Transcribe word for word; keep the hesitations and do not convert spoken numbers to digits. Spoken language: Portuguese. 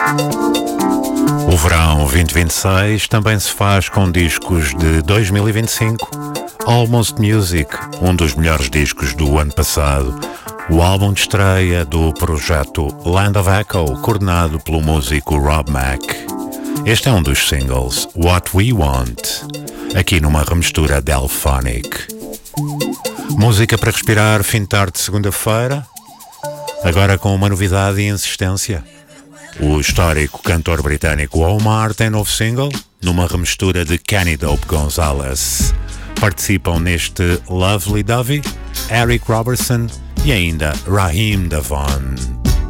O verão vinte e vinte e seis também se faz com discos de dois mil e vinte e cinco. Almost Music, um dos melhores discos do ano passado. O álbum de estreia do projeto Land of Echo, coordenado pelo músico Rob Mack. Este é um dos singles, What We Want, aqui numa remistura Delphonic. Música para respirar fim de tarde de segunda-feira, agora com uma novidade e insistência. O histórico cantor britânico Omar tem novo single, numa remistura de Kenny Dope Gonzalez. Participam neste Lovely Dovey, Eric Robertson e ainda Raheem Devon.